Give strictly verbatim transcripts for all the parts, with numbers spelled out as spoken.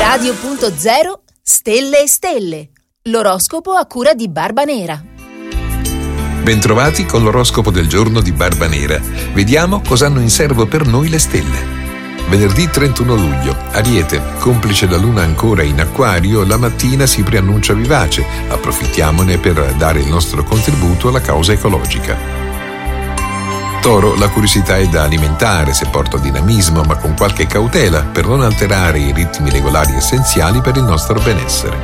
Radio punto zero Stelle e Stelle. L'oroscopo a cura di Barba Nera. Bentrovati con l'oroscopo del giorno di Barba Nera. Vediamo cosa hanno in serbo per noi le stelle. Venerdì trentuno luglio, Ariete, complice la luna ancora in Acquario, la mattina si preannuncia vivace, approfittiamone per dare il nostro contributo alla causa ecologica. Toro, la curiosità è da alimentare se porta dinamismo, ma con qualche cautela per non alterare i ritmi regolari essenziali per il nostro benessere.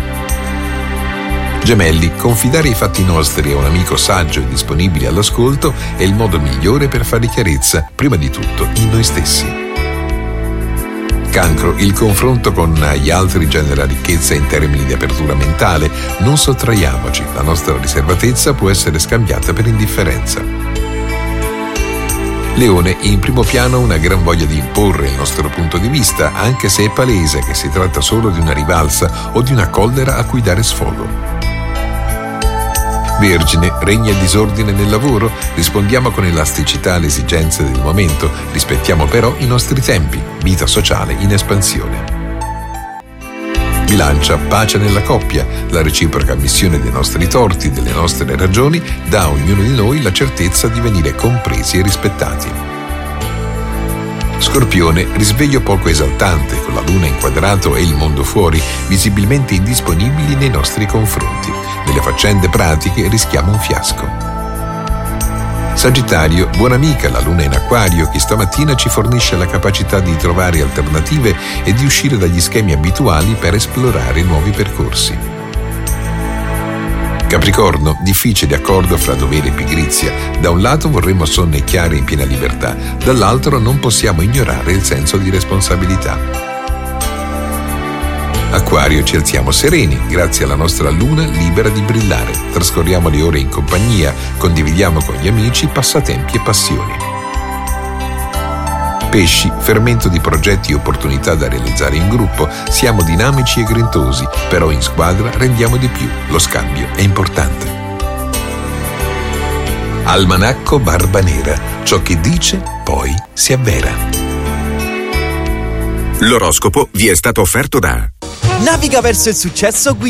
Gemelli, confidare i fatti nostri a un amico saggio e disponibile all'ascolto è il modo migliore per fare chiarezza, prima di tutto in noi stessi. Cancro, il confronto con gli altri genera ricchezza in termini di apertura mentale. Non sottraiamoci, la nostra riservatezza può essere scambiata per indifferenza. Leone, in primo piano una gran voglia di imporre il nostro punto di vista, anche se è palese che si tratta solo di una rivalsa o di una collera a cui dare sfogo. Vergine, regna il disordine nel lavoro, rispondiamo con elasticità alle esigenze del momento, rispettiamo però i nostri tempi, vita sociale in espansione. Bilancia, pace nella coppia, la reciproca ammissione dei nostri torti, delle nostre ragioni, dà a ognuno di noi la certezza di venire compresi e rispettati. Scorpione, risveglio poco esaltante, con la luna inquadrato e il mondo fuori, visibilmente indisponibili nei nostri confronti. Nelle faccende pratiche rischiamo un fiasco. Sagittario, buona amica, la luna in Acquario, che stamattina ci fornisce la capacità di trovare alternative e di uscire dagli schemi abituali per esplorare nuovi percorsi. Capricorno, difficile accordo fra dovere e pigrizia. Da un lato vorremmo sonnecchiare in piena libertà, dall'altro non possiamo ignorare il senso di responsabilità. Acquario, ci alziamo sereni, grazie alla nostra luna libera di brillare. Trascorriamo le ore in compagnia, condividiamo con gli amici passatempi e passioni. Pesci, fermento di progetti e opportunità da realizzare in gruppo, siamo dinamici e grintosi, però in squadra rendiamo di più, lo scambio è importante. Almanacco Barba Nera, ciò che dice poi si avvera. L'oroscopo vi è stato offerto da Naviga verso il successo